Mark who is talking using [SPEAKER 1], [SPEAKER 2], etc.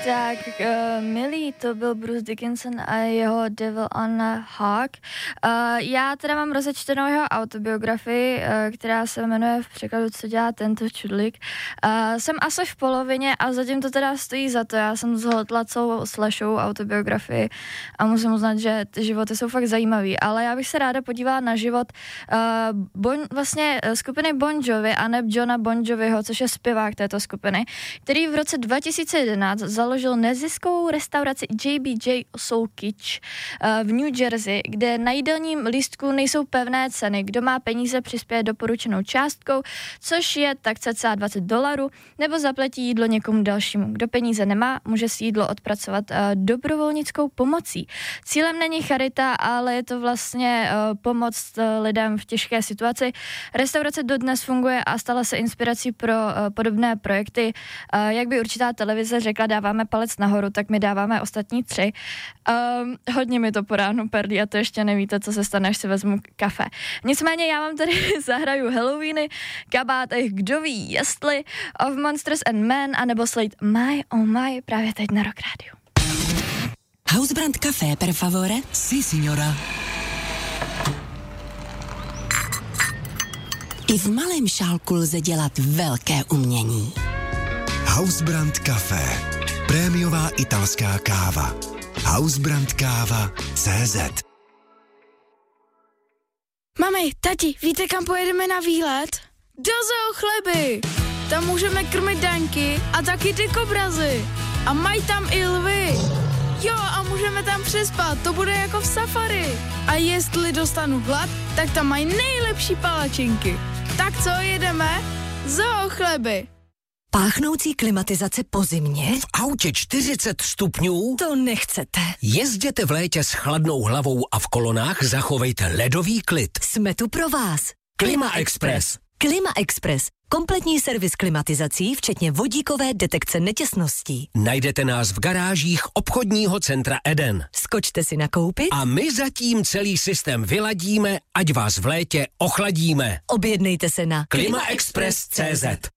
[SPEAKER 1] Tak, milý, to byl Bruce Dickinson a jeho Devil on a Hawk. Já teda mám rozečtenou jeho autobiografii, která se jmenuje v překladu Co dělá tento čudlik. Jsem asi v polovině a zatím to teda stojí za to. Já jsem zhltla celou Slashovou autobiografii a musím uznat, že ty životy jsou fakt zajímavý, ale já bych se ráda podívala na život vlastně skupiny Bon Jovi a neb Johna Bon Joviho, což je zpěvák této skupiny, který v roce 2011 založil neziskovou restauraci JBJ Soul Kitch v New Jersey, kde na jídelním lístku nejsou pevné ceny. Kdo má peníze, přispěje doporučenou částkou, což je tak cca $20, nebo zaplatí jídlo někomu dalšímu. Kdo peníze nemá, může si jídlo odpracovat dobrovolnickou pomocí. Cílem není charita, ale je to vlastně pomoc lidem v těžké situaci. Restaurace dodnes funguje a stala se inspirací pro podobné projekty. Jak by určitá televize řekla, dáváme palec nahoru, tak my dáváme ostatní 3. Hodně mi to po ránu perdí a to ještě nevíte, co se stane, až si vezmu kafe. Nicméně já vám tady zahraju Halloweeny, kabát, kdo ví, jestli of Monsters and Men, anebo Slate My Oh My právě teď na Rock Radio.
[SPEAKER 2] Hausbrand Café, per favore?
[SPEAKER 3] Sí, signora.
[SPEAKER 2] I v malém šálku lze dělat velké umění.
[SPEAKER 3] Hausbrand Café. Prémiová italská káva. Hausbrandkáva.cz.
[SPEAKER 4] Mami, tati, víte, kam pojedeme na výlet? Do Zoo Chleby! Tam můžeme krmit daňky a taky ty kobrazy. A mají tam i lvy. Jo, a můžeme tam přespat, to bude jako v safari. A jestli dostanu hlad, tak tam mají nejlepší palačinky. Tak co, jedeme? Zoo Chleby.
[SPEAKER 2] Páchnoucí klimatizace po zimě?
[SPEAKER 5] V autě 40 stupňů?
[SPEAKER 2] To nechcete.
[SPEAKER 5] Jezděte v létě s chladnou hlavou a v kolonách zachovejte ledový klid.
[SPEAKER 2] Jsme tu pro vás.
[SPEAKER 5] Klima Express.
[SPEAKER 2] Klima Express. Kompletní servis klimatizací, včetně vodíkové detekce netěsností.
[SPEAKER 5] Najdete nás v garážích obchodního centra Eden.
[SPEAKER 2] Skočte si nakoupit
[SPEAKER 5] a my zatím celý systém vyladíme, ať vás v létě ochladíme.
[SPEAKER 2] Objednejte se na
[SPEAKER 5] klimaexpress.cz.